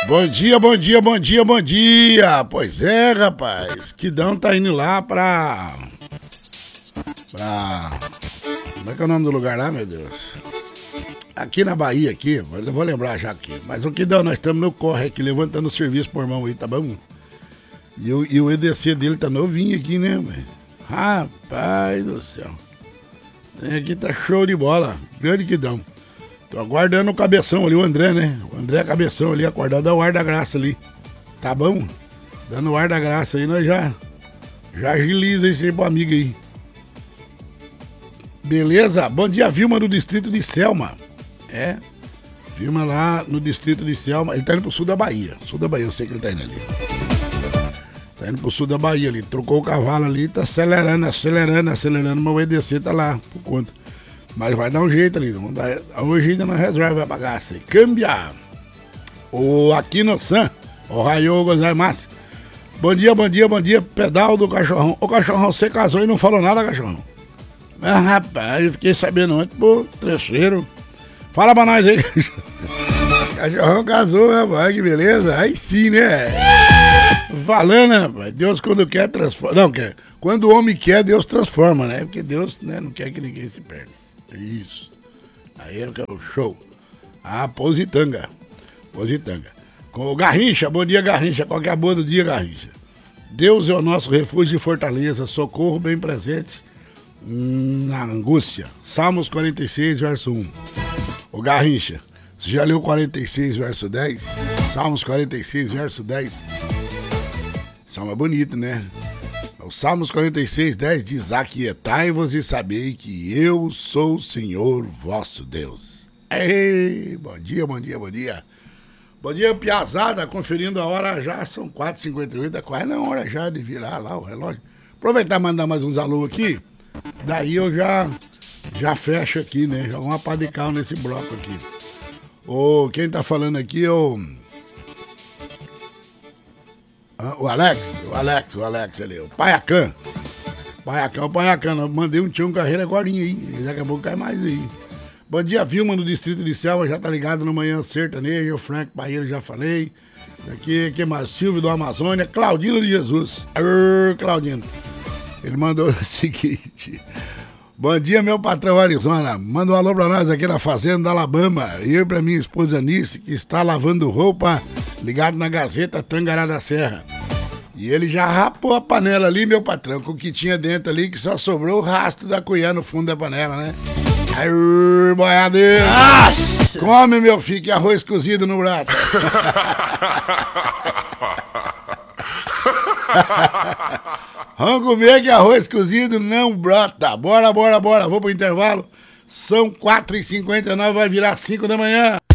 Bom dia, bom dia, bom dia, bom dia. Pois é, rapaz. Quidão tá indo lá pra... Como é que é o nome do lugar lá, meu Deus? Aqui na Bahia, aqui. Eu vou lembrar já aqui. Mas o Quidão, nós estamos no corre aqui, levantando o serviço por mão aí, tá bom? E o EDC dele tá novinho aqui, né, velho? Rapaz do céu. Tem aqui, tá show de bola. Grande Quidão. Tô aguardando o cabeção ali, o André, né? O André Cabeção ali, acordado ao ar da graça ali. Tá bom? Dando o ar da graça aí, nós já agiliza isso aí pro amigo aí. Beleza? Bom dia, Vilma, no distrito de Selma. É, Vilma lá no distrito de Selma. Ele tá indo pro sul da Bahia. Sul da Bahia, eu sei que ele tá indo ali. Tá indo pro sul da Bahia ali. Trocou o cavalo ali, tá acelerando. Mas o EDC tá lá, por conta. Mas vai dar um jeito ali. Hoje ainda não resolve a bagaça. Câmbia! O Aquino-san. O Raio Gozaimasu. Bom dia, bom dia, bom dia. Pedal do cachorrão. Ô cachorrão, você casou e não falou nada, cachorrão? Ah, rapaz, eu fiquei sabendo antes, pô, trecheiro. Fala pra nós aí. Cachorrão casou, rapaz, que beleza. Aí sim, né? Falando, rapaz, Deus quando quer transforma. Não, quer. Quando o homem quer, Deus transforma, né? Porque Deus, né, não quer que ninguém se perca. Isso. Aí é o show. Positanga. Com o Garrincha, bom dia, Garrincha. Qual que é a boa do dia, Garrincha? Deus é o nosso refúgio e fortaleza, socorro bem presente na angústia. Salmos 46, verso 1. O Garrincha, você já leu 46, verso 10? Salmos 46, verso 10. Salmo é bonito, né? O Salmos 46, 10 diz: aquietai-vos e sabei que eu sou o Senhor vosso Deus. Ei, bom dia, bom dia, bom dia. Bom dia, piazada, conferindo a hora já, são 4h58, é quase na hora já de virar lá o relógio. Aproveitar e mandar mais uns alô aqui, daí eu já fecho aqui, né? Jogo uma pá de cal nesse bloco aqui. Quem tá falando aqui é o Alex ali, o Paiacan. O Paiacan, eu mandei um Tião Carreira agora aí, daqui a pouco cai mais aí. Bom dia, Vilma, no distrito de Selma, já tá ligado no Manhã Sertanejo, o Frank Barreiro já falei. Aqui mais, Silvio do Amazônia, Claudino de Jesus. Claudino. Ele mandou o seguinte: bom dia, meu patrão Arizona, manda um alô pra nós aqui na fazenda da Alabama. Eu e pra minha esposa Nice, que está lavando roupa, ligado na Gazeta Tangará da Serra. E ele já rapou a panela ali, meu patrão, com o que tinha dentro ali, que só sobrou o rastro da cuiá no fundo da panela, né? Aí, boiadeiro! Come, meu filho, que arroz cozido no prato. Vamos comer que arroz cozido não brota. Bora. Vou pro intervalo. São 4h59, vai virar 5 da manhã.